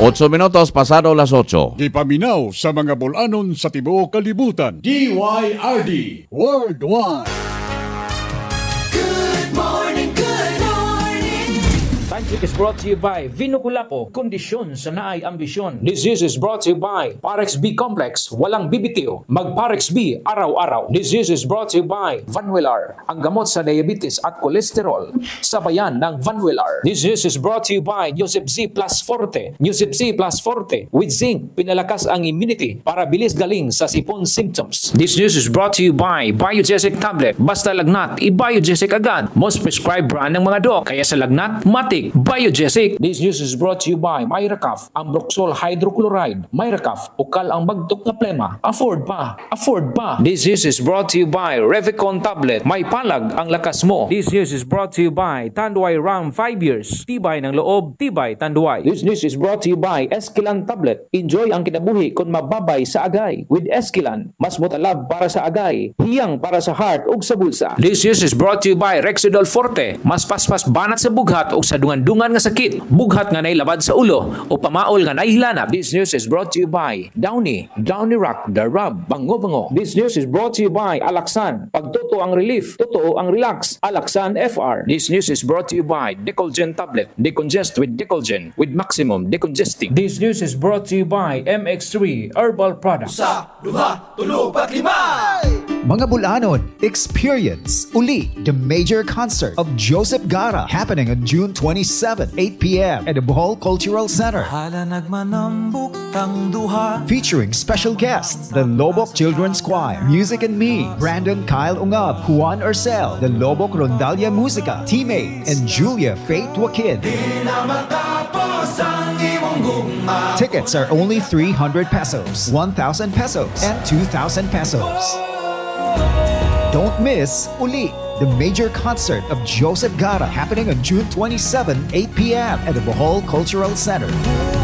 8 minutos pasado las 8. Gipaminaw sa mga bulanon sa tibuok kalibutan. DYRD Worldwide. Tanchik is brought to you by Vinukulapo, kondisyon sa naay ambisyon. This is brought to you by Parex B Complex, walang bibitiw, mag Parex B araw-araw. This is brought to you by Vanwillar, ang gamot sa diabetes at kolesterol, sabayan ng Vanwillar. This is brought to you by Joseph Z Plus Forte. Joseph Z Plus Forte, with zinc, pinalakas ang immunity para bilis galing sa sipon symptoms. This is brought to you by Biogesic Tablet. Basta lagnat, i-Biogesic agad. Most prescribed brand ng mga dok, kaya sa lagnat, matik. Biogesic. This news is brought to you by Myracaf, ang Broxol Hydrochloride. Myracaf, ukal ang bagtok na plema. Afford pa. Afford pa. This news is brought to you by Revicon Tablet. May palag ang lakas mo. This news is brought to you by Tanduay Ram 5 years. Tibay ng loob, tibay Tanduay. This news is brought to you by Esquilan Tablet. Enjoy ang kinabuhi kung mababay sa agay. With Esquilan, mas motalab para sa agay, hiyang para sa heart ug sa bulsa. This news is brought to you by Rexidol Forte. Mas paspas banat sa bughat ug sa dungan nga sakit, bughat nga nailabad sa ulo o pamaol nga naihilanap. This news is brought to you by Downy Rock, The Rub, Bango. This news is brought to you by Alaxan. Pag totoo ang relief, totoo ang relax. Alaxan FR. This news is brought to you by Decolgen Tablet. Decongest with Decolgen with maximum decongesting. This news is brought to you by MX3 Herbal Products. Sa, duha, tulo, pat, lima! Mga Bulanon, experience uli the major concert of Joseph Gara happening on June 27, 8 p.m. at the Bohol Cultural Center. Featuring special guests, the Lobok Children's Choir, Music and Me, Brandon Kyle Ungab, Juan Urcel, the Lobok Rondalia Musica, Teammates, and Julia Faith Wakid. Tickets are only 300 pesos, 1,000 pesos, and 2,000 pesos. Don't miss Uli, the major concert of Joseph Gara happening on June 27, 8 p.m. at the Bohol Cultural Center.